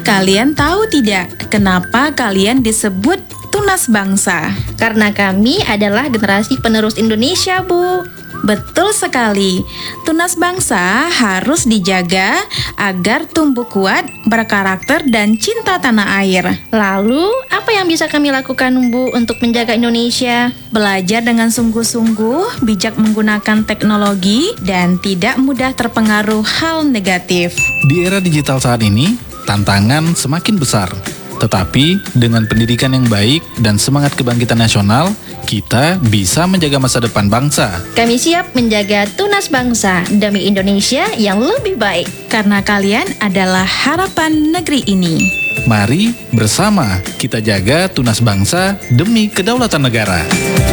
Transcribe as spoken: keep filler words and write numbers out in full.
Kalian tahu tidak kenapa kalian disebut tunas bangsa? Karena kami adalah generasi penerus Indonesia, Bu. Betul sekali. Tunas bangsa harus dijaga agar tumbuh kuat, berkarakter, dan cinta tanah air. Lalu, apa yang bisa kami lakukan, Bu, untuk menjaga Indonesia? Belajar dengan sungguh-sungguh, bijak menggunakan teknologi, dan tidak mudah terpengaruh hal negatif. Di era digital saat ini, tantangan semakin besar. Tetapi dengan pendidikan yang baik dan semangat kebangkitan nasional, kita bisa menjaga masa depan bangsa. Kami siap menjaga tunas bangsa demi Indonesia yang lebih baik. Karena kalian adalah harapan negeri ini. Mari bersama kita jaga tunas bangsa demi kedaulatan negara.